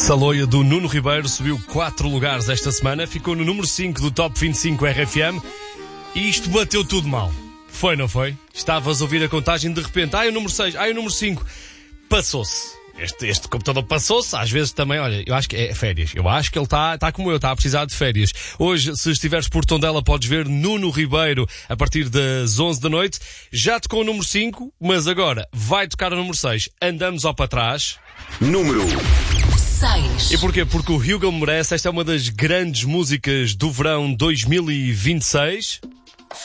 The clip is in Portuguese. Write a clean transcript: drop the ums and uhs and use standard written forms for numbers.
Saloia do Nuno Ribeiro subiu 4 lugares esta semana, ficou no número 5 do Top 25 RFM e isto bateu tudo mal. Foi, não foi? Estavas a ouvir a contagem de repente, o número 6, o número 5, passou-se. Este computador passou-se, às vezes também, olha, eu acho que é férias. Eu acho que ele está como eu, está a precisar de férias. Hoje, se estiveres por Tondela, podes ver Nuno Ribeiro a partir das 11 da noite. Já tocou o número 5, mas agora vai tocar o número 6. Andamos ao para trás. Número 6. E porquê? Porque o Hugo merece. Esta é uma das grandes músicas do verão 2026.